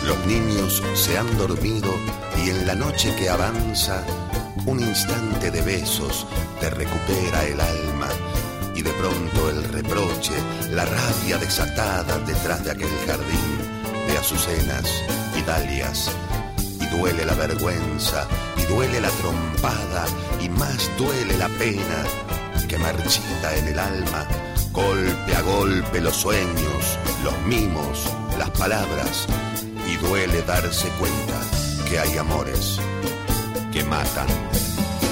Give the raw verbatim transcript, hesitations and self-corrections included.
Los niños se han dormido y en la noche que avanza, un instante de besos te recupera el alma y de pronto el reproche, la rabia desatada detrás de aquel jardín de azucenas y dalias. Y duele la vergüenza y duele la trompada y más duele la pena que marchita en el alma, golpe a golpe los sueños, los mimos, las palabras. Y duele darse cuenta que hay amores que matan.